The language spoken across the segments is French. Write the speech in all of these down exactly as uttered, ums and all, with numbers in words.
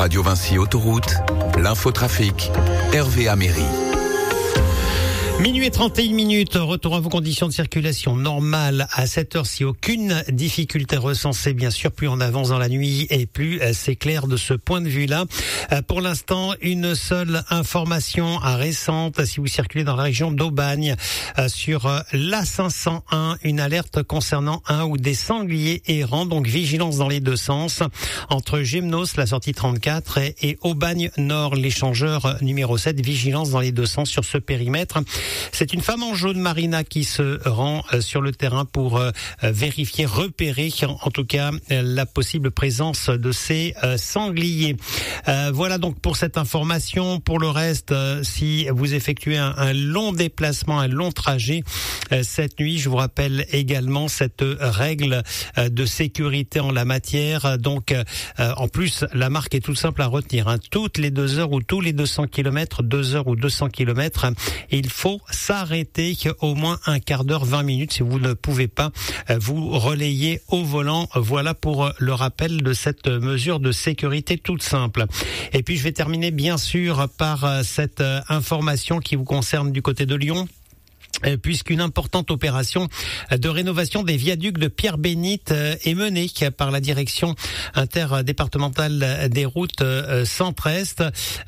Radio Vinci Autoroute, l'infotrafic, Hervé Améry. Minuit et trente et une minutes, retour à vos conditions de circulation normales à cette heure-ci. Aucune difficulté recensée, bien sûr. Plus on avance dans la nuit et plus c'est clair de ce point de vue-là. Pour l'instant, une seule information récente. Si vous circulez dans la région d'Aubagne, sur l'A cinq cent un, une alerte concernant un ou des sangliers errants. Donc vigilance dans les deux sens. Entre Gémenos, la sortie trente-quatre, et Aubagne Nord, l'échangeur numéro sept. Vigilance dans les deux sens sur ce périmètre. C'est une femme en jaune, Marina, qui se rend sur le terrain pour euh, vérifier, repérer en tout cas la possible présence de ces euh, sangliers. Euh, voilà donc pour cette information. Pour le reste, euh, si vous effectuez un, un long déplacement, un long trajet euh, cette nuit, je vous rappelle également cette règle euh, de sécurité en la matière. Donc euh, en plus, la marque est tout simple à retenir. Hein. Toutes les deux heures ou tous les deux cents kilomètres, deux heures ou deux cents kilomètres, il faut s'arrêter au moins un quart d'heure, vingt minutes si vous ne pouvez pas vous relayer au volant. Voilà pour le rappel de cette mesure de sécurité toute simple. Et puis je vais terminer bien sûr par cette information qui vous concerne du côté de Lyon, puisqu'une importante opération de rénovation des viaducs de Pierre-Bénite est menée par la direction interdépartementale des routes Centre-Est.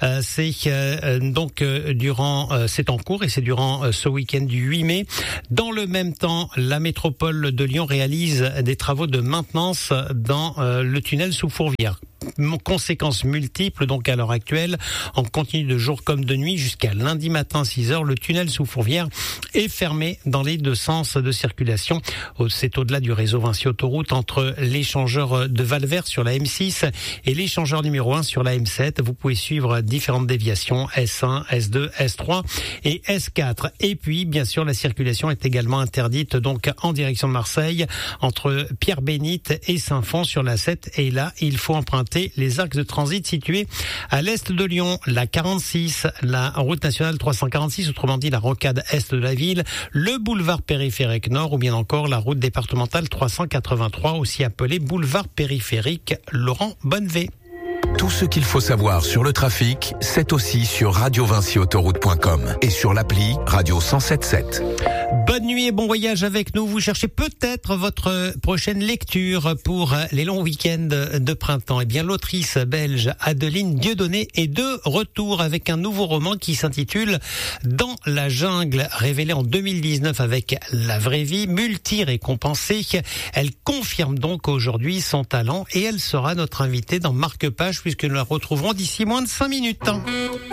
C'est donc durant, c'est en cours et c'est durant ce week-end du huit mai. Dans le même temps, la métropole de Lyon réalise des travaux de maintenance dans le tunnel sous Fourvière. Conséquences multiples donc à l'heure actuelle, en continu de jour comme de nuit jusqu'à lundi matin six heures, le tunnel sous Fourvière est fermé dans les deux sens de circulation. C'est au-delà du réseau Vinci Autoroute entre l'échangeur de Valvert sur la M six et l'échangeur numéro un sur la M sept. Vous pouvez suivre différentes déviations S un, S deux, S trois et S quatre. Et puis bien sûr la circulation est également interdite donc en direction de Marseille entre Pierre-Bénite et Saint-Fond sur la sept, et là il faut emprunter les axes de transit situés à l'est de Lyon, la quarante-six, la route nationale trois cent quarante-six, autrement dit la rocade est de la ville, le boulevard périphérique nord ou bien encore la route départementale trois cent quatre-vingt-trois, aussi appelée boulevard périphérique Laurent Bonnevet. Tout ce qu'il faut savoir sur le trafic, c'est aussi sur radio vinci autoroute point com et sur l'appli Radio cent sept sept. Bonne nuit et bon voyage avec nous. Vous cherchez peut-être votre prochaine lecture pour les longs week-ends de printemps. Eh bien, l'autrice belge Adeline Dieudonné est de retour avec un nouveau roman qui s'intitule Dans la jungle, révélé en deux mille dix-neuf avec La vraie vie, multi-récompensée. Elle confirme donc aujourd'hui son talent et elle sera notre invitée dans Marque-Page puisque nous la retrouverons d'ici moins de cinq minutes.